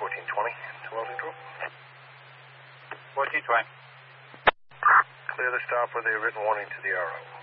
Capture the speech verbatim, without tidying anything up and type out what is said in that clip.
fourteen twenty to Welding Group. fourteen twenty. Clear the stop with a written warning to the R O.